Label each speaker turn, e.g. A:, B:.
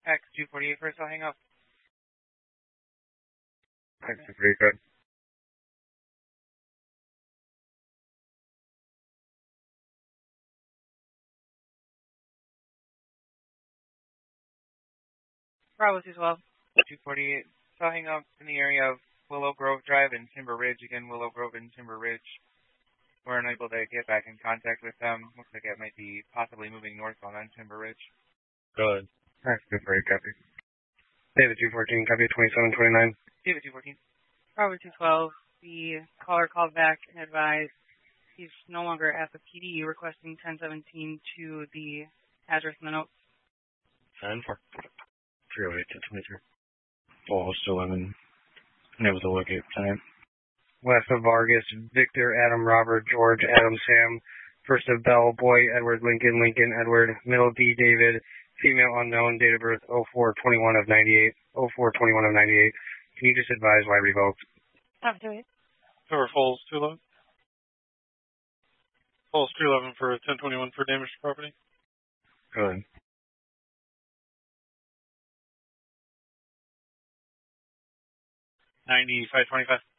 A: X248 first, I'll hang up.
B: X248, good.
A: Bravo 212, 248. So I'll hang up in the area of Willow Grove Drive and Timber Ridge. Again, Willow Grove and Timber Ridge. We're unable to get back in contact with them. Looks like it might be possibly moving northbound on Timber Ridge.
B: Go ahead. X248, copy. David 214, copy 2729.
A: David 214. Bravo 212. The caller called back and advised he's no longer at the PD, requesting 1017 to the address in the notes.
B: 10-4. 308 to 23. Oh, still living. Able to look at time. West of Vargas, Victor, Adam, Robert, George, Adam, Sam. First of Bell, Boy, Edward, Lincoln, Lincoln, Edward. Middle D, David. Female unknown, date of birth 04/21 of 98. 04/21 of 98. Can you just advise why revoked?
A: Have to it.
C: Cover Falls 211. Falls 211 for 1021 for damaged property.
B: Go ahead.
C: 9525.